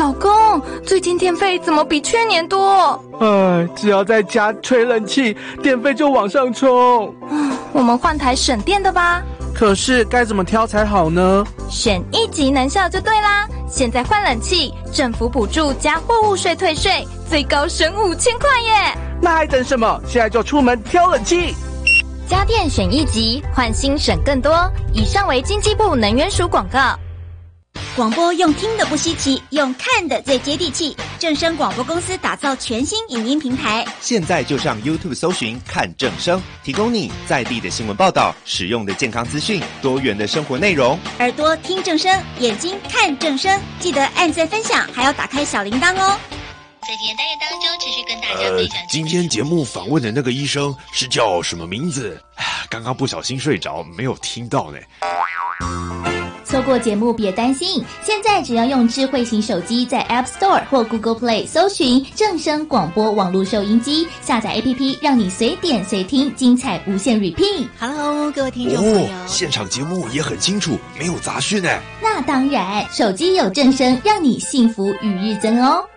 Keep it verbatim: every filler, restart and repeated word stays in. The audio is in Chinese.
老公，最近电费怎么比去年多？ 哎，只要在家吹冷气，电费就往上冲。 我们换台省电的吧。 可是该怎么挑才好呢？ 选一级能效就对啦！现在换冷气，政府补助加货物税退税，最高省五千块耶！ 那还等什么？现在就出门挑冷气。 家电选一级，换新省更多。以上为经济部能源署广告。 广播用听的不稀奇，用看的最接地气。正声广播公司打造全新影音平台， 现在就上 YouTube 搜寻看正声，提供你在地的新闻报道、实用的健康资讯、多元的生活内容。 耳朵听正声，眼睛看正声，记得按赞分享，还要打开小铃铛哦。 在今天单元当中，持续跟大家分享、 呃。今天节目访问的那个医生是叫什么名字？刚刚不小心睡着，没有听到呢。 错过节目别担心，现在只要用智慧型手机在 App Store 或 Google Play 搜寻正声广播网络收音机，下载 A P P 让你随点随听，精彩无限 repeat。 Hello， 各位听众朋友、 哦、现场节目也很清楚，没有杂讯呢。 那当然，手机有正声，让你幸福与日增哦。